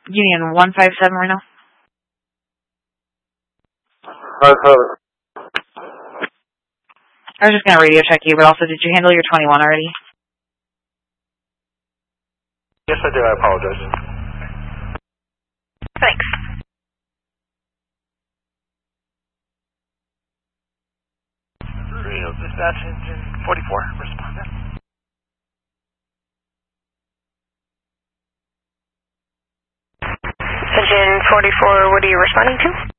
Union 157 right now. I was just going to radio check you, but also, did you handle your 21 already? Yes, I did. I apologize. Thanks. Radio dispatch engine 44, respondent. Engine 44, what are you responding to?